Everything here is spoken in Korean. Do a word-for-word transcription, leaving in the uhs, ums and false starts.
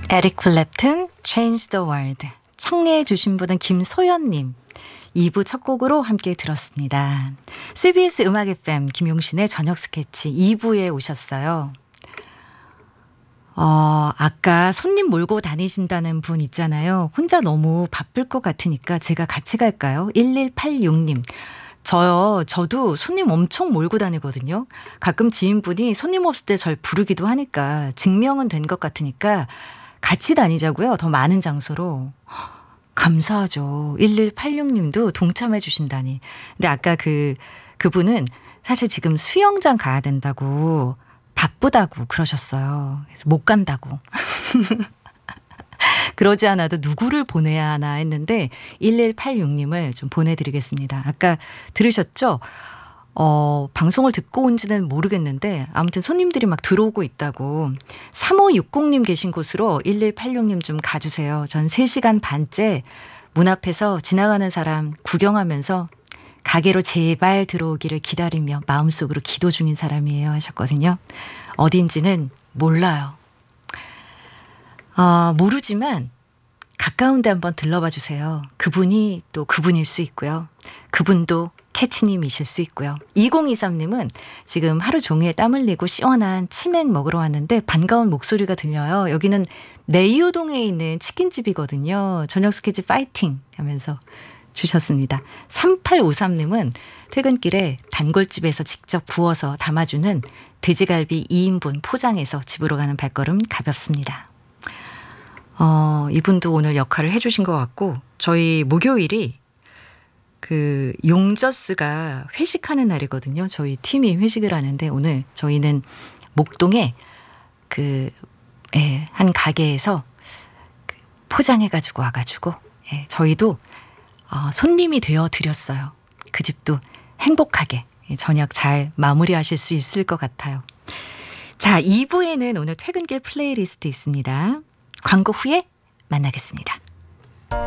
에릭 클랩튼, Change the World. 청해 주신 분은 김소연님. 이 부 첫 곡으로 함께 들었습니다. 씨비에스 음악 에프엠 김용신의 저녁 스케치 이 부에 오셨어요. 어, 아까 손님 몰고 다니신다는 분 있잖아요. 혼자 너무 바쁠 것 같으니까 제가 같이 갈까요? 일일팔육 님. 저요, 저도 손님 엄청 몰고 다니거든요. 가끔 지인분이 손님 없을 때 절 부르기도 하니까 증명은 된 것 같으니까 같이 다니자고요. 더 많은 장소로. 감사하죠. 일일팔육 님도 동참해 주신다니. 근데 아까 그, 그분은 사실 지금 수영장 가야 된다고 바쁘다고 그러셨어요. 그래서 못 간다고. 그러지 않아도 누구를 보내야 하나 했는데 일일팔육 님을 좀 보내드리겠습니다. 아까 들으셨죠? 어, 방송을 듣고 온지는 모르겠는데 아무튼 손님들이 막 들어오고 있다고. 삼오육공 님 계신 곳으로 일일팔육 님 좀 가주세요. 전 세 시간 반째 문 앞에서 지나가는 사람 구경하면서 가게로 제발 들어오기를 기다리며 마음속으로 기도 중인 사람이에요 하셨거든요. 어딘지는 몰라요. 어, 모르지만 가까운 데 한번 들러봐 주세요. 그분이 또 그분일 수 있고요. 그분도 캐치님이실 수 있고요. 이공이삼 님은 지금 하루 종일 땀 흘리고 시원한 치맥 먹으러 왔는데 반가운 목소리가 들려요. 여기는 내유동에 있는 치킨집이거든요. 저녁 스케치 파이팅 하면서 주셨습니다. 삼팔오삼 님은 퇴근길에 단골집에서 직접 구워서 담아주는 돼지갈비 이 인분 포장해서 집으로 가는 발걸음 가볍습니다. 어, 이분도 오늘 역할을 해주신 것 같고 저희 목요일이 그 용저스가 회식하는 날이거든요. 저희 팀이 회식을 하는데 오늘 저희는 목동에 그, 예, 한 가게에서 그 포장해가지고 와가지고 예, 저희도 어, 손님이 되어 드렸어요. 그 집도 행복하게 저녁 잘 마무리하실 수 있을 것 같아요. 자, 이 부에는 오늘 퇴근길 플레이리스트 있습니다. 광고 후에 만나겠습니다.